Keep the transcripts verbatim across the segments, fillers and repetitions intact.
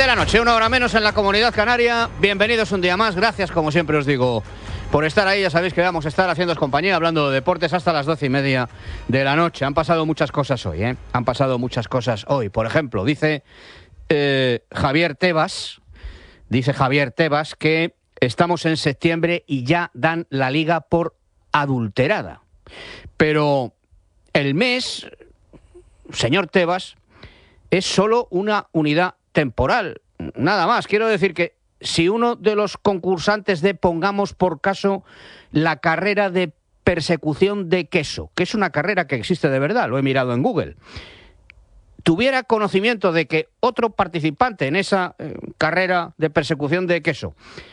la noche, una hora menos en la Comunidad Canaria. Bienvenidos un día más. Gracias, como siempre os digo, por estar ahí. Ya sabéis que vamos a estar haciéndoos compañía, hablando de deportes hasta las doce y media de la noche. Han pasado muchas cosas hoy, ¿eh? Han pasado muchas cosas hoy. Por ejemplo, dice eh, Javier Tebas, dice Javier Tebas que estamos en septiembre y ya dan la liga por adulterada. Pero el mes, señor Tebas, es solo una unidad temporal, nada más. Quiero decir que si uno de los concursantes de, pongamos por caso, la carrera de persecución de queso, que es una carrera que existe de verdad, lo he mirado en Google, tuviera conocimiento de que otro participante en esa eh, carrera de persecución de queso,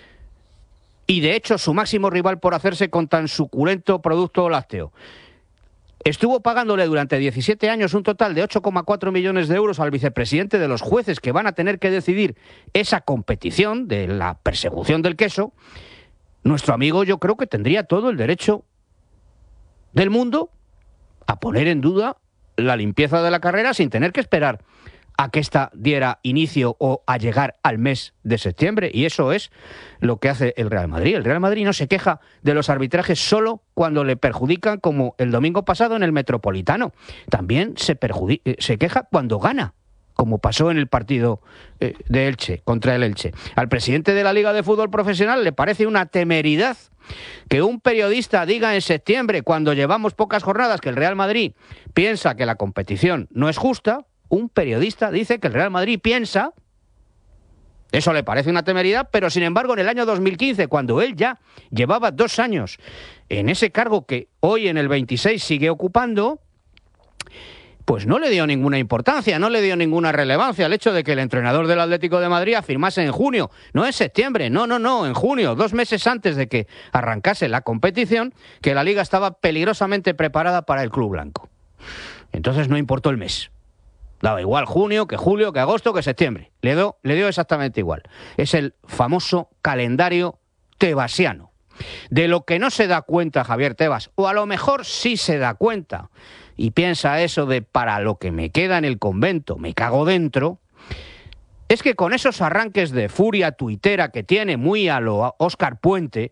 y de hecho su máximo rival por hacerse con tan suculento producto lácteo, estuvo pagándole durante diecisiete años un total de ocho coma cuatro millones de euros al vicepresidente de los jueces que van a tener que decidir esa competición de la persecución del queso, nuestro amigo yo creo que tendría todo el derecho del mundo a poner en duda la limpieza de la carrera sin tener que esperar a que ésta diera inicio o a llegar al mes de septiembre. Y eso es lo que hace el Real Madrid. El Real Madrid no se queja de los arbitrajes solo cuando le perjudican, como el domingo pasado en el Metropolitano. También se, perjudica, se queja cuando gana, como pasó en el partido eh, de Elche, contra el Elche. Al presidente de la Liga de Fútbol Profesional le parece una temeridad que un periodista diga en septiembre, cuando llevamos pocas jornadas, que el Real Madrid piensa que la competición no es justa. Un periodista dice que el Real Madrid piensa, eso le parece una temeridad, pero sin embargo en el año dos mil quince, cuando él ya llevaba dos años en ese cargo que hoy en el veintiséis sigue ocupando, pues no le dio ninguna importancia, no le dio ninguna relevancia al hecho de que el entrenador del Atlético de Madrid afirmase en junio, no en septiembre, no, no, no, en junio, dos meses antes de que arrancase la competición, que la Liga estaba peligrosamente preparada para el club blanco. Entonces no importó el mes. Daba igual junio, que julio, que agosto, que septiembre. Le dio, le dio exactamente igual. Es el famoso calendario tebasiano. De lo que no se da cuenta Javier Tebas, o a lo mejor sí se da cuenta, y piensa eso de para lo que me queda en el convento, me cago dentro, es que con esos arranques de furia tuitera que tiene muy a lo Óscar Puente,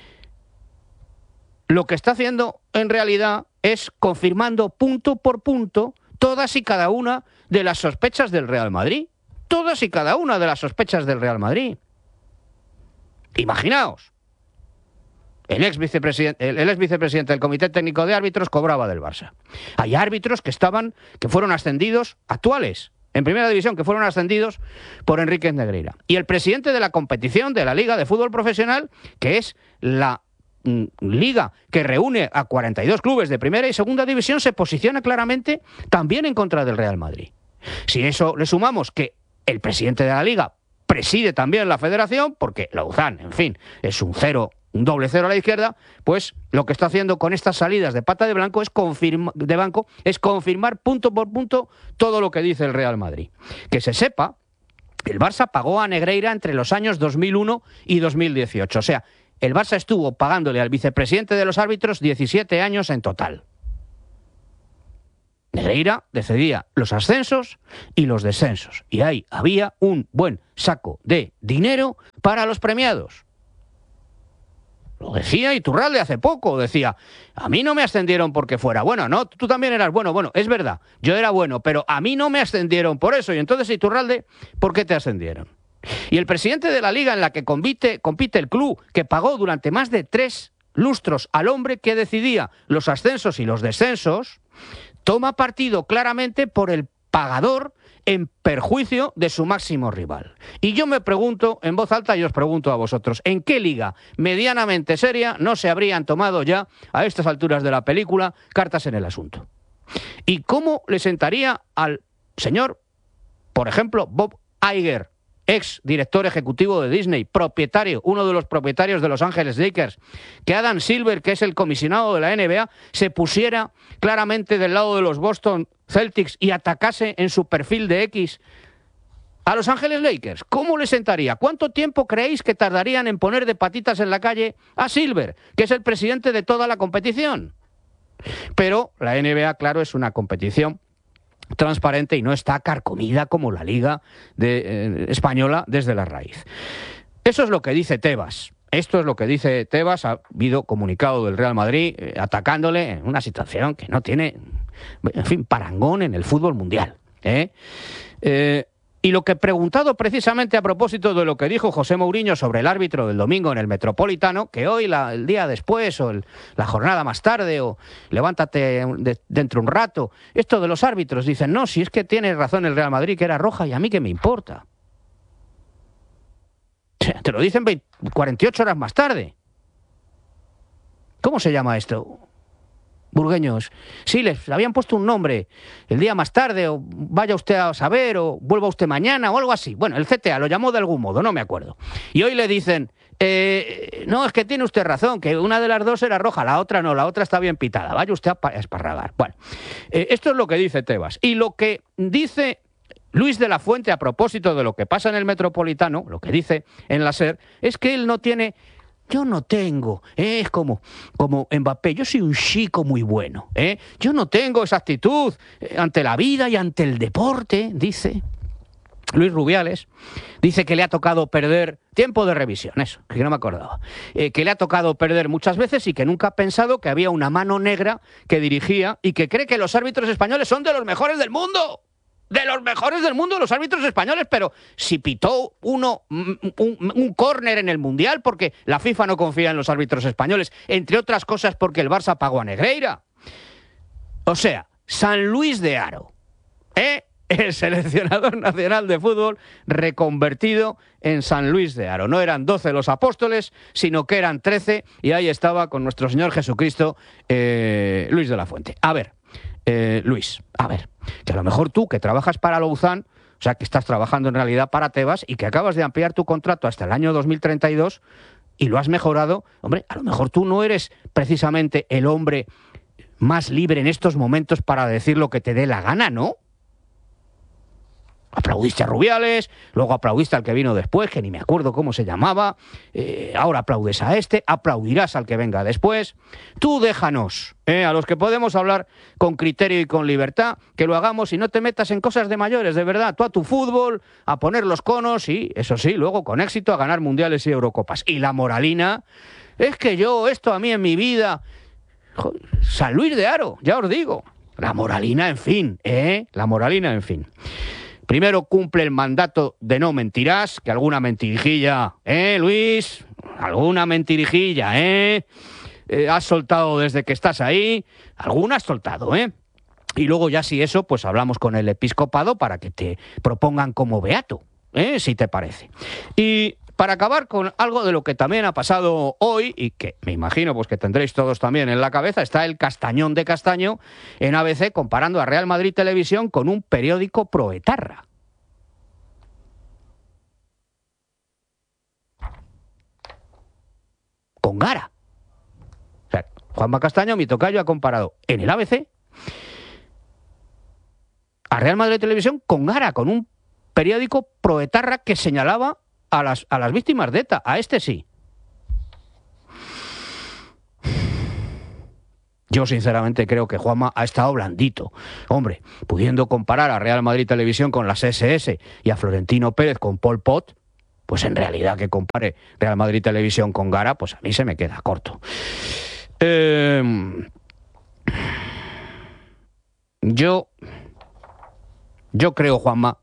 lo que está haciendo en realidad es confirmando punto por punto todas y cada una de las sospechas del Real Madrid. Todas y cada una de las sospechas del Real Madrid. Imaginaos, el ex vicepresidente, el, el ex vicepresidente del Comité Técnico de Árbitros cobraba del Barça. Hay árbitros que estaban, que fueron ascendidos, actuales, en Primera División, que fueron ascendidos por Enríquez Negreira. Y el presidente de la competición de la Liga de Fútbol Profesional, que es la liga que reúne a cuarenta y dos clubes de primera y segunda división, se posiciona claramente también en contra del Real Madrid. Si eso le sumamos que el presidente de la liga preside también la federación, porque Lauzán, en fin, es un cero, un doble cero a la izquierda, pues lo que está haciendo con estas salidas de pata de blanco es confirma, de banco es confirmar punto por punto todo lo que dice el Real Madrid. Que se sepa, el Barça pagó a Negreira entre los años dos mil uno y dos mil dieciocho, o sea, el Barça estuvo pagándole al vicepresidente de los árbitros diecisiete años en total. Negreira decidía los ascensos y los descensos. Y ahí había un buen saco de dinero para los premiados. Lo decía Iturralde hace poco. Decía, a mí no me ascendieron porque fuera bueno. No, tú también eras bueno. Bueno, es verdad, yo era bueno, pero a mí no me ascendieron por eso. Y entonces, Iturralde, ¿por qué te ascendieron? Y el presidente de la liga en la que compite, compite el club, que pagó durante más de tres lustros al hombre que decidía los ascensos y los descensos, toma partido claramente por el pagador en perjuicio de su máximo rival. Y yo me pregunto en voz alta y os pregunto a vosotros, ¿en qué liga medianamente seria no se habrían tomado ya, a estas alturas de la película, cartas en el asunto? ¿Y cómo le sentaría al señor, por ejemplo, Bob Iger, ex director ejecutivo de Disney, propietario, uno de los propietarios de Los Ángeles Lakers, que Adam Silver, que es el comisionado de la N B A, se pusiera claramente del lado de los Boston Celtics y atacase en su perfil de X a Los Ángeles Lakers? ¿Cómo le sentaría? ¿Cuánto tiempo creéis que tardarían en poner de patitas en la calle a Silver, que es el presidente de toda la competición? Pero la N B A, claro, es una competición transparente y no está carcomida como la Liga de, eh, española desde la raíz. Eso es lo que dice Tebas. Esto es lo que dice Tebas. Ha habido comunicado del Real Madrid eh, atacándole en una situación que no tiene, en fin, parangón en el fútbol mundial. ¿eh? Eh, y lo que preguntado precisamente a propósito de lo que dijo José Mourinho sobre el árbitro del domingo en el Metropolitano, que hoy, la, el día después, o el, la jornada más tarde, o levántate de, dentro un rato, esto de los árbitros, dicen, no, si es que tiene razón el Real Madrid, que era roja, y a mí qué me importa. Te lo dicen cuarenta y ocho horas más tarde. ¿Cómo se llama esto? Burgueños. Sí, les habían puesto un nombre el día más tarde, o vaya usted a saber, o vuelva usted mañana, o algo así. Bueno, el C T A lo llamó de algún modo, no me acuerdo. Y hoy le dicen, eh, no, es que tiene usted razón, que una de las dos era roja, la otra no, la otra está bien pitada. Vaya usted a esparragar. Bueno, eh, esto es lo que dice Tebas. Y lo que dice Luis de la Fuente a propósito de lo que pasa en el Metropolitano, lo que dice en la SER, es que él no tiene... Yo no tengo, ¿eh? es como, como Mbappé, yo soy un chico muy bueno, ¿eh? yo no tengo esa actitud eh, ante la vida y ante el deporte, dice Luis Rubiales, dice que le ha tocado perder, tiempo de revisión, eso, que no me acordaba, eh, que le ha tocado perder muchas veces y que nunca ha pensado que había una mano negra que dirigía y que cree que los árbitros españoles son de los mejores del mundo. De los mejores del mundo, los árbitros españoles, pero si pitó uno un, un, un córner en el Mundial porque la FIFA no confía en los árbitros españoles, entre otras cosas porque el Barça pagó a Negreira. O sea, San Luis de Haro, ¿eh? el seleccionador nacional de fútbol reconvertido en San Luis de Haro. No eran doce los apóstoles, sino que eran trece, y ahí estaba con nuestro Señor Jesucristo, eh, Luis de la Fuente. A ver, eh, Luis, a ver, que a lo mejor tú, que trabajas para Louzán, o sea, que estás trabajando en realidad para Tebas y que acabas de ampliar tu contrato hasta el año dos mil treinta y dos y lo has mejorado, hombre, a lo mejor tú no eres precisamente el hombre más libre en estos momentos para decir lo que te dé la gana, ¿no? Aplaudiste a Rubiales, luego aplaudiste al que vino después, que ni me acuerdo cómo se llamaba, eh, ahora aplaudes a este, aplaudirás al que venga después. Tú déjanos, eh, a los que podemos hablar con criterio y con libertad, que lo hagamos y no te metas en cosas de mayores, de verdad. Tú a tu fútbol, a poner los conos y, eso sí, luego con éxito a ganar mundiales y Eurocopas. Y la moralina, es que yo, esto a mí en mi vida... Joder, San Luis de Haro, ya os digo. La moralina, en fin, ¿eh? La moralina, en fin. Primero cumple el mandato de no mentirás, que alguna mentirijilla, ¿eh, Luis? Alguna mentirijilla, ¿eh? eh has soltado desde que estás ahí, alguna has soltado, ¿eh? Y luego ya si eso, pues hablamos con el episcopado para que te propongan como beato, ¿eh? Si te parece. Y para acabar con algo de lo que también ha pasado hoy, y que me imagino pues que tendréis todos también en la cabeza, está el Castañón de Castaño en A B C comparando a Real Madrid Televisión con un periódico proetarra. Con Gara. O sea, Juanma Castaño, mi tocayo, ha comparado en el A B C a Real Madrid Televisión con Gara, con un periódico proetarra que señalaba A las, a las víctimas de ETA, a este sí. Yo sinceramente creo que Juanma ha estado blandito. Hombre, pudiendo comparar a Real Madrid Televisión con las S S y a Florentino Pérez con Pol Pot, pues en realidad que compare Real Madrid Televisión con Gara, pues a mí se me queda corto. Eh, yo, yo creo, Juanma,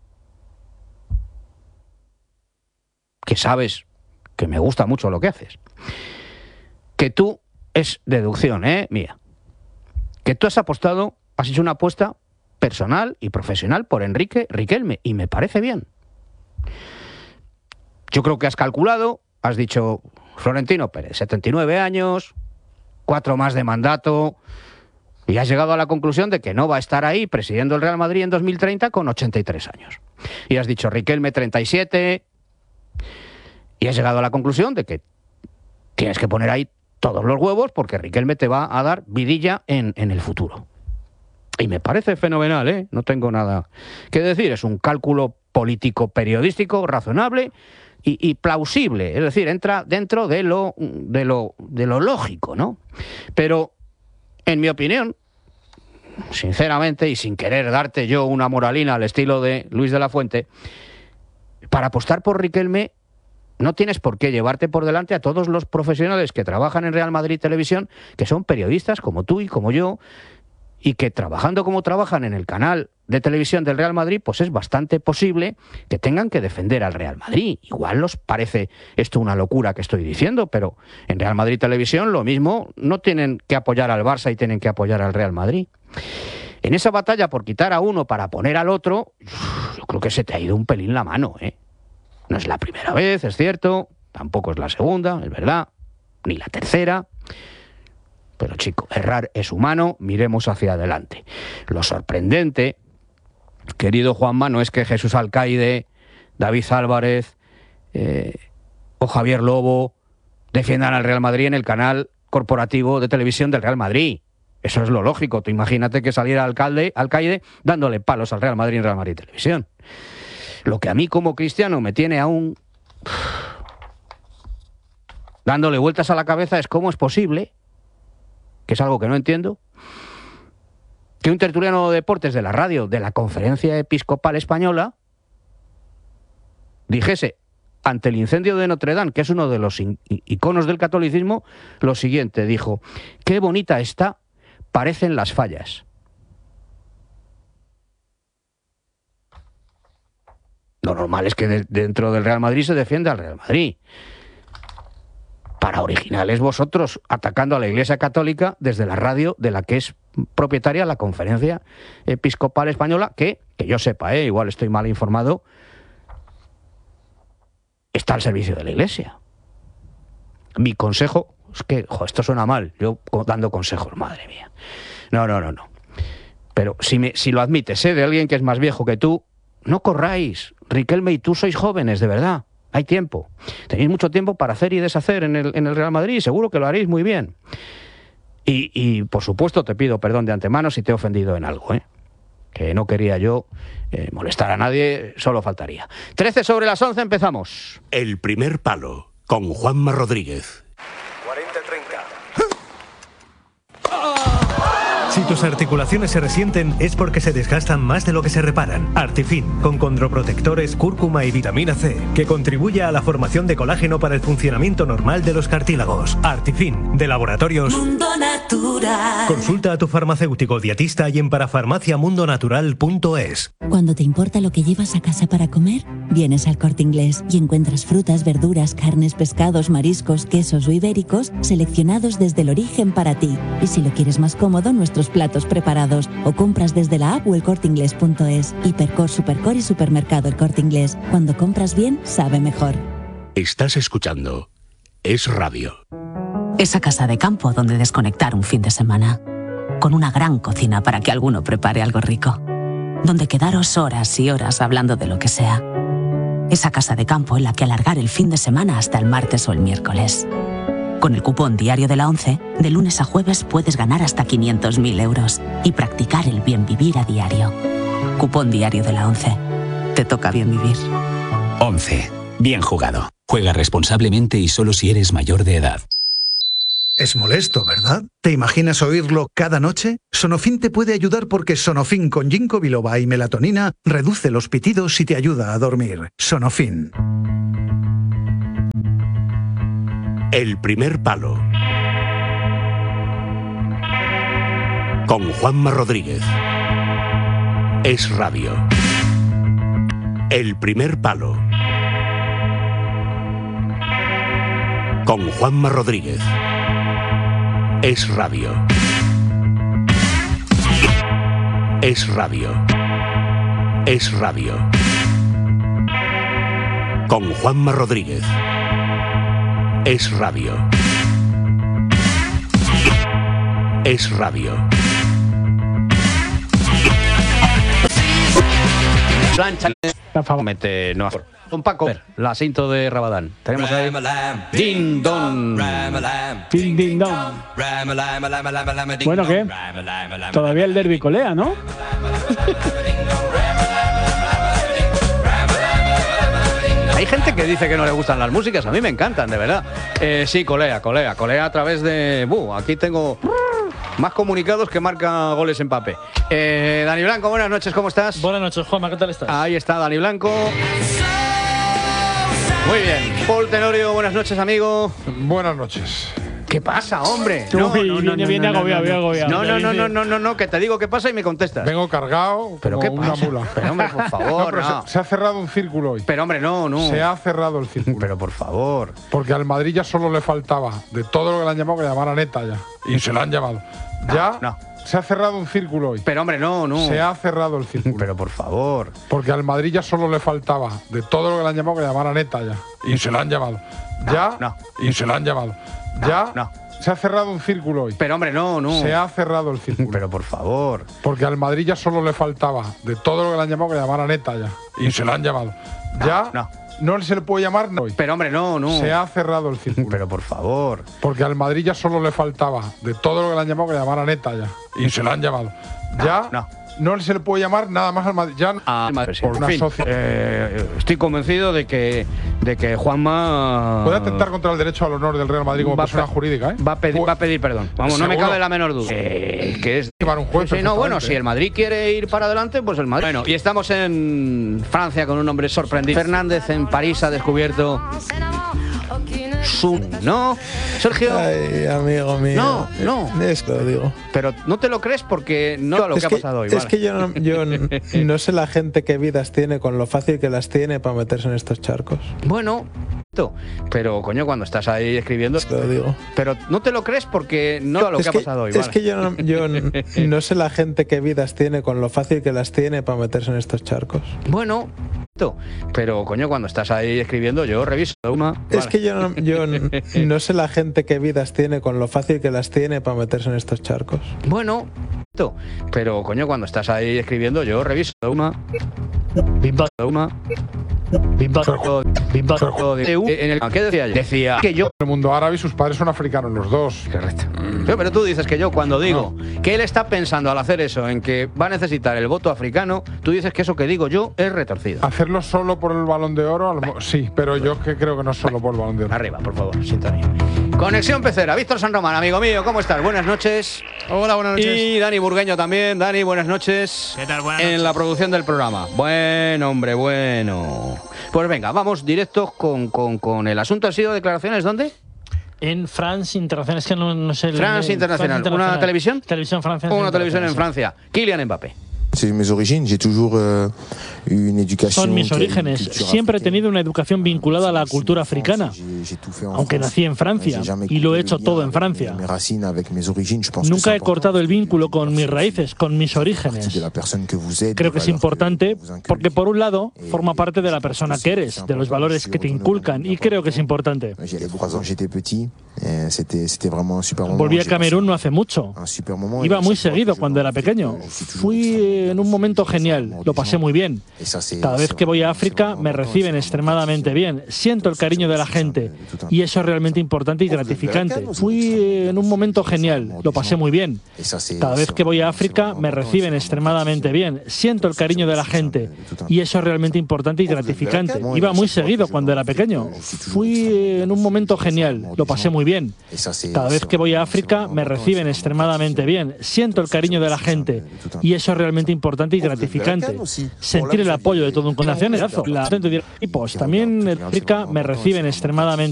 que sabes que me gusta mucho lo que haces, que tú, es deducción, ¿eh? Mía, que tú has apostado, has hecho una apuesta personal y profesional por Enrique Riquelme, y me parece bien. Yo creo que has calculado, has dicho, Florentino Pérez, setenta y nueve años, cuatro más de mandato, y has llegado a la conclusión de que no va a estar ahí presidiendo el Real Madrid en dos mil treinta con ochenta y tres años. Y has dicho, Riquelme, treinta y siete... Y has llegado a la conclusión de que tienes que poner ahí todos los huevos porque Riquelme te va a dar vidilla en, en el futuro. Y me parece fenomenal, ¿eh? No tengo nada que decir. Es un cálculo político periodístico razonable y, y plausible. Es decir, entra dentro de lo, de lo, de lo lógico, ¿no? Pero, en mi opinión, sinceramente, y sin querer darte yo una moralina al estilo de Luis de la Fuente, para apostar por Riquelme no tienes por qué llevarte por delante a todos los profesionales que trabajan en Real Madrid Televisión, que son periodistas como tú y como yo, y que trabajando como trabajan en el canal de televisión del Real Madrid, pues es bastante posible que tengan que defender al Real Madrid. Igual os parece esto una locura que estoy diciendo, pero en Real Madrid Televisión lo mismo, no tienen que apoyar al Barça y tienen que apoyar al Real Madrid. En esa batalla por quitar a uno para poner al otro, yo creo que se te ha ido un pelín la mano, ¿eh? No es la primera vez, es cierto, tampoco es la segunda, es verdad, ni la tercera. Pero chico, errar es humano, miremos hacia adelante. Lo sorprendente, querido Juanma, no es que Jesús Alcaide, David Álvarez eh, o Javier Lobo defiendan al Real Madrid en el canal corporativo de televisión del Real Madrid. Eso es lo lógico. Tú imagínate que saliera Alcalde, Alcaide dándole palos al Real Madrid en Real Madrid Televisión. Lo que a mí como cristiano me tiene aún dándole vueltas a la cabeza es cómo es posible, que es algo que no entiendo, que un tertuliano de deportes de la radio de la Conferencia Episcopal Española dijese ante el incendio de Notre Dame, que es uno de los iconos del catolicismo, lo siguiente, dijo: qué bonita está, parecen las fallas. Lo normal es que de, dentro del Real Madrid se defienda al Real Madrid. Para originales vosotros, atacando a la Iglesia Católica desde la radio de la que es propietaria la Conferencia Episcopal Española, que, que yo sepa, ¿eh? Igual estoy mal informado, está al servicio de la Iglesia. Mi consejo es que, jo, esto suena mal, yo dando consejos, madre mía. No, no, no, no. Pero si, me, si lo admites, ¿eh? De alguien que es más viejo que tú, no corráis. Riquelme y tú sois jóvenes, de verdad. Hay tiempo. Tenéis mucho tiempo para hacer y deshacer en el, en el Real Madrid y seguro que lo haréis muy bien. Y, y, por supuesto, te pido perdón de antemano si te he ofendido en algo, ¿eh? Que no quería yo eh, molestar a nadie, solo faltaría. trece sobre las once, empezamos. El primer palo, con Juanma Rodríguez. cuarenta treinta. Si tus articulaciones se resienten es porque se desgastan más de lo que se reparan. Artifin, con condroprotectores, cúrcuma y vitamina C, que contribuye a la formación de colágeno para el funcionamiento normal de los cartílagos. Artifin, de Laboratorios Mundo Natural. Consulta a tu farmacéutico dietista y en parafarmacia mundo natural punto es. Cuando te importa lo que llevas a casa para comer, vienes al Corte Inglés y encuentras frutas, verduras, carnes, pescados, mariscos, quesos o ibéricos seleccionados desde el origen para ti. Y si lo quieres más cómodo, nuestros platos preparados, o compras desde la app o el corte inglés punto es. Hipercor, Supercor y Supermercado El Corte Inglés. Cuando compras bien, sabe mejor. Estás escuchando Es Radio. Esa casa de campo donde desconectar un fin de semana. Con una gran cocina para que alguno prepare algo rico. Donde quedaros horas y horas hablando de lo que sea. Esa casa de campo en la que alargar el fin de semana hasta el martes o el miércoles. Con el cupón diario de la ONCE, de lunes a jueves puedes ganar hasta quinientos mil euros y practicar el bien vivir a diario. Cupón diario de la ONCE. Te toca bien vivir. ONCE. Bien jugado. Juega responsablemente y solo si eres mayor de edad. Es molesto, ¿verdad? ¿Te imaginas oírlo cada noche? Sonofin te puede ayudar porque Sonofin con ginkgo biloba y melatonina reduce los pitidos y te ayuda a dormir. Sonofin. El primer palo, con Juanma Rodríguez. Es Radio. El primer palo, con Juanma Rodríguez. Es Radio. Es Radio. Es Radio. Con Juanma Rodríguez. Es Radio. Es Radio. Plancha. Mete, no. Don Paco, la cinta de Rabadán. Tenemos ahí. Din don. Din din don. Bueno, ¿qué? Todavía el derbi colea, ¿no? Hay gente que dice que no le gustan las músicas, a mí me encantan, de verdad. Eh, sí, colea, colea, colea a través de... Buh, aquí tengo... Más comunicados que marca goles en papel. Eh, Dani Blanco, buenas noches, ¿cómo estás? Buenas noches, Juanma, ¿qué tal estás? Ahí está Dani Blanco. Muy bien. Paul Tenorio, buenas noches, amigo. Buenas noches. ¿Qué pasa, hombre? No, no, no, viene, no, viene no, agobiado, no, no. agobiado. No, no, no, no, no, no, no, que te digo qué pasa y me contestas. Vengo cargado ¿Pero como qué una pasa? mula. Pero hombre, por favor, no, no. Se, se ha cerrado un círculo hoy. Pero hombre, no, no. Se ha cerrado el círculo. Pero por favor. Porque al Madrid ya solo le faltaba de todo lo que le han llamado que llamar a Neta ya. Y se lo han llamado. Ya no. Se ha cerrado un círculo hoy. Pero hombre, no, no. Se ha cerrado el círculo. Pero por favor. Porque al Madrid ya solo le faltaba de todo lo que le han llamado que llamar a Neta ya. Y se lo han llamado. Ya. No. Y se lo han llamado. Ya. No. Se ha cerrado un círculo hoy. Pero hombre, no, no. Se ha cerrado el círculo. Pero por favor. Porque al Madrid ya solo le faltaba de todo lo que le han llamado que llamar a Neta ya. Y se lo han llamado. Ya. No. No se le puede llamar hoy. Pero hombre, no, no. Se ha cerrado el círculo. Pero por favor. Porque al Madrid ya solo le faltaba de todo lo que le han llamado que llamar a Neta ya. Y se lo han llamado. Ya. No. No se le puede llamar nada más al Madrid. Ya. Al Madrid. Por una en fin, socia- eh, estoy convencido de que, de que Juanma Puede atentar contra el derecho al honor del Real Madrid como va a persona pe- jurídica, ¿eh? Va a pedir, va a pedir perdón. Vamos, no me ¿Seguro? cabe la menor duda. Eh, que es Llevar un juez Sí, sí, no, bueno, perfectamente. si el Madrid quiere ir para adelante, pues el Madrid. Bueno, y estamos en Francia con un hombre sorprendido. Fernández en París ha descubierto su... ¿No? Sergio. Ay, amigo mío. No, no. Es lo digo. Pero no te lo crees porque no lo es que, que, ha pasado hoy. Es vale. que yo, no, yo n- no sé la gente qué vidas tiene con lo fácil que las tiene para meterse en estos charcos. Bueno, pero coño, cuando estás ahí escribiendo... Es lo digo. Pero no te lo crees porque no lo es que ha que, pasado hoy. Es vale. que yo, no, yo n- no sé la gente qué vidas tiene con lo fácil que las tiene para meterse en estos charcos. Bueno, pero coño, cuando estás ahí escribiendo, yo reviso una. Es Vale. que yo, no, yo n- no sé la gente qué vidas tiene con lo fácil que las tiene para meterse en estos charcos. Bueno, pero coño, cuando estás ahí escribiendo, yo reviso una. Bimba, Una. bimba, bimba. En el ¿qué decía yo? Decía que yo. El mundo árabe y sus padres son africanos los dos. Correcto. Pero, pero tú dices que yo, cuando digo no. que él está pensando al hacer eso, en que va a necesitar el voto africano, tú dices que eso que digo yo es retorcido. Hacerlo solo por el Balón de Oro, a lo mo- sí, pero yo es que creo que no es solo por el Balón de Oro. Arriba, por favor, sintonía. Conexión Pecera, Víctor San Román, amigo mío, ¿cómo estás? Buenas noches. Hola, buenas noches. Y Dani Burgueño también. Dani, buenas noches. ¿Qué tal? Buenas En noches. la producción del programa. Bueno, hombre, bueno. Pues venga, vamos directos con, con, con el asunto. ¿Ha sido declaraciones dónde? En France Internacional, es que no, no sé. el- France el- Internacional. France ¿Una televisión? Televisión francesa. Una televisión en sí. Francia. Kylian Mbappé. C'est mes origines, j'ai toujours euh, eu une éducation. Son mis qui a une orígenes. culture Siempre he africaine. tenido una educación vinculada a la cultura africana, J'ai- j'ai tout fait en aunque France. nací en Francia J'ai jamais y lo he coupé hecho le todo lien en avec Francia. mes racines, avec mes origines. Je pense que Nunca c'est he cortado el vínculo con mis important. raíces, con mis orígenes. De la personne que vous êtes, Creo des que es valeurs importante vous inculquez. porque, por un lado, forma parte de la persona que eres, de los valores que te inculcan, y creo que es importante. J'y allais trois ans, j'étais petit. eh, C'était c'était vraiment un super moment. Volví a J'ai Camerún no hace mucho. passé un super moment. Iba Et muy chaque fois que seguido je cuando era rentre, pequeño. je suis toujours Fui extrêmement en un momento reconnaissant genial, des lo pasé gens. muy bien. Et ça, c'est- Cada vez c'est que voy a vraiment- África c'est me vraiment reciben important, extremadamente bien. Siento el cariño de la gente y eso es realmente importante y gratificante. Fui en un momento genial, lo pasé muy bien. Et ça, c'est- Cada vez c'est que voy a vraiment- África c'est me vraiment reciben important, extremadamente bien. Siento el cariño de la gente y eso es realmente importante y gratificante. Iba muy seguido cuando era pequeño. Fui en un momento genial, lo pasé muy bien. Et ça, c'est- Cada vez c'est que voy a vraiment- África c'est me vraiment reciben important, extremadamente bien. Siento el cariño de la gente y eso es realmente importante y gratificante. Sentir el apoyo de todo un conación. La gente de equipos también en África me reciben extremadamente